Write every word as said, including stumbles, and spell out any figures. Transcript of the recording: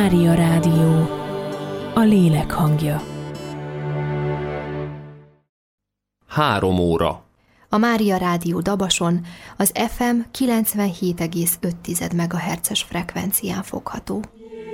Mária Rádió, a lélek hangja. Három óra. A Mária Rádió Dabason az ef em kilencvenhét egész öt megahertzes frekvencián fogható.